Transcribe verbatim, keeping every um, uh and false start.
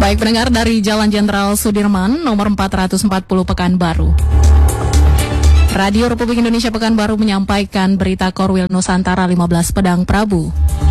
Baik pendengar, dari Jalan Jenderal Sudirman nomor empat ratus empat puluh Pekanbaru, Radio Republik Indonesia Pekanbaru menyampaikan berita Korwil Nusantara lima belas Pedang Prabu.